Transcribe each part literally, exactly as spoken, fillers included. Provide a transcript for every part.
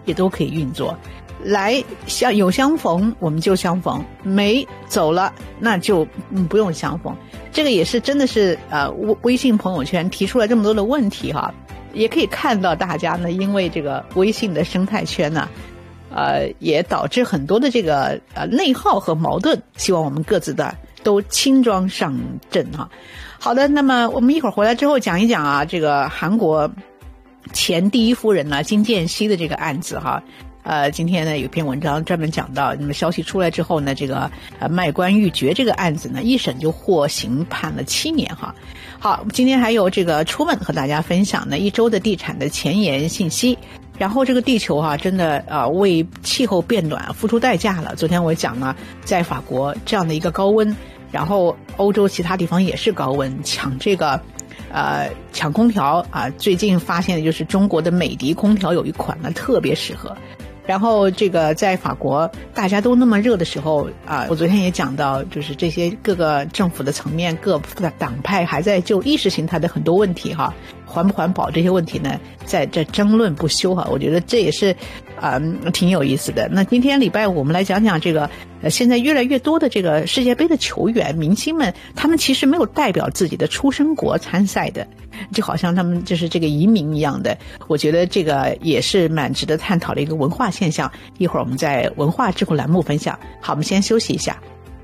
也都可以运作。来相有相逢我们就相逢，没走了那就、嗯、不用相逢。这个也是真的是呃微信朋友圈提出了这么多的问题哈，也可以看到大家呢因为这个微信的生态圈呢呃也导致很多的这个呃内耗和矛盾，希望我们各自的都轻装上阵哈。好的，那么我们一会儿回来之后讲一讲啊这个韩国前第一夫人呢金建熙的这个案子哈。呃，今天呢有篇文章专门讲到，那么消息出来之后呢，这个呃卖官鬻爵这个案子呢，一审就获刑判了七年哈。好，今天还有这个出门和大家分享呢一周的地产的前沿信息。然后这个地球哈、啊，真的啊为气候变暖付出代价了。昨天我讲了，在法国这样的一个高温，然后欧洲其他地方也是高温，抢这个。呃，抢空调啊！最近发现的就是中国的美的空调有一款呢特别适合。然后这个在法国大家都那么热的时候啊，我昨天也讲到，就是这些各个政府的层面、各党派还在就意识形态的很多问题哈，环不环保这些问题呢，在这争论不休哈。我觉得这也是嗯挺有意思的。那今天礼拜五我们来讲讲这个呃现在越来越多的这个世界杯的球员明星们，他们其实没有代表自己的出生国参赛的，就好像他们就是这个移民一样的。我觉得这个也是蛮值得探讨的一个文化现象。一会儿我们在文化智库栏目分享。好，我们先休息一下。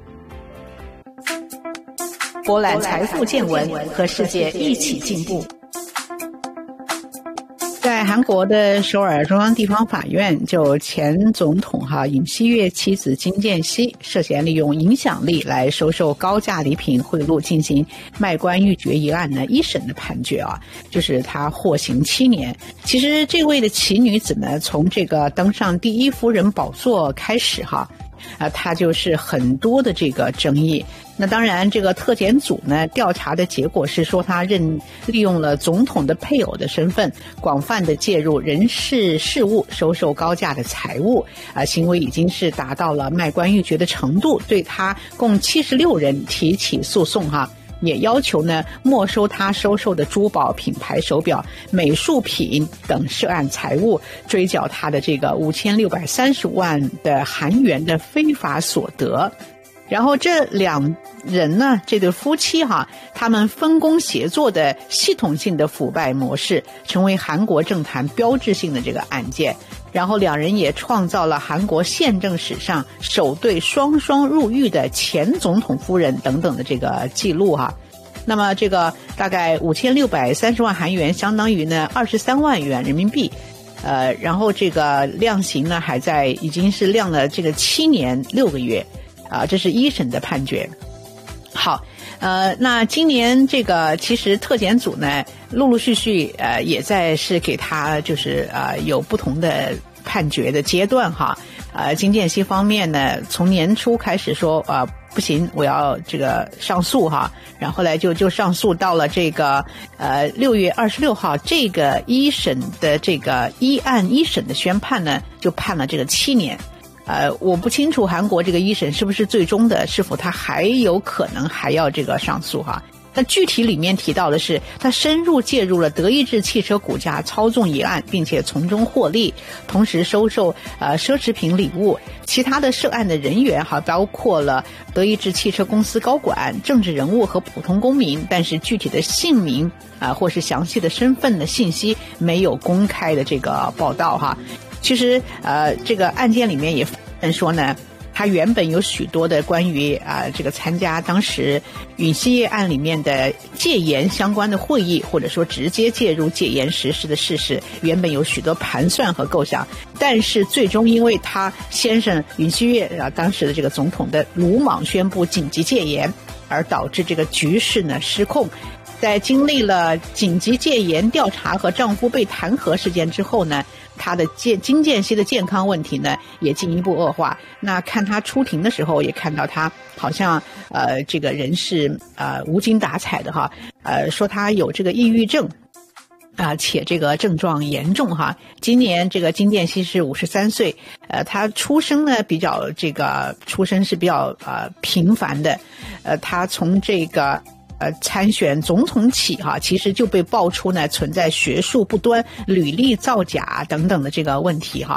博览财富见闻，和世界一起进步。在韩国的首尔中央地方法院，就前总统哈尹锡悦妻子金建熙涉嫌利用影响力来收受高价礼品贿赂进行卖官鬻爵一案呢，一审的判决啊，就是他获刑七年。其实这位的奇女子呢，从这个登上第一夫人宝座开始哈，啊，她就是很多的这个争议。那当然这个特检组呢调查的结果是说，他任利用了总统的配偶的身份，广泛的介入人事事务，收受高价的财物啊，行为已经是达到了卖官鬻爵的程度，对他共七十六人提起诉讼哈。也要求呢没收他收受的珠宝、品牌手表、美术品等涉案财物，追缴他的这个五千六百三十万的韩元的非法所得。然后这两人呢，这对夫妻哈，他们分工协作的系统性的腐败模式，成为韩国政坛标志性的这个案件。然后两人也创造了韩国宪政史上首对双双入狱的前总统夫人等等的这个记录哈。那么这个大概五千六百三十万韩元，相当于呢二十三万元人民币。呃，然后这个量刑呢还在已经是量了这个七年六个月。啊，这是一审的判决。好，呃，那今年这个其实特检组呢，陆陆续续呃也在是给他就是呃有不同的判决的阶段哈。呃，金建熙方面呢，从年初开始说啊、呃、不行，我要这个上诉哈，然后后来就就上诉到了这个呃六月二十六号，这个一审的这个一案一审的宣判呢，就判了这个七年。呃，我不清楚韩国这个一审是不是最终的，是否他还有可能还要这个上诉哈。那具体里面提到的是，他深入介入了德意志汽车股价操纵一案，并且从中获利，同时收受呃奢侈品礼物。其他的涉案的人员哈，包括了德意志汽车公司高管、政治人物和普通公民，但是具体的姓名啊、呃、或是详细的身份的信息没有公开的这个报道哈。其实呃这个案件里面也说呢，他原本有许多的关于啊、呃、这个参加当时尹锡悦案里面的戒严相关的会议，或者说直接介入戒严实施的事实，原本有许多盘算和构想，但是最终因为他先生尹锡悦啊当时的这个总统的鲁莽宣布紧急戒严，而导致这个局势呢失控。在经历了紧急戒严调查和丈夫被弹劾事件之后呢，他的健金建熙的健康问题呢也进一步恶化。那看他出庭的时候，也看到他好像呃这个人是呃无精打采的哈，呃说他有这个抑郁症啊、呃，且这个症状严重哈。今年这个金建熙是五十三岁，呃，他出生呢比较这个出生是比较呃平凡的，呃，他从这个。呃，参选总统起哈，其实就被爆出呢存在学术不端、履历造假等等的这个问题哈。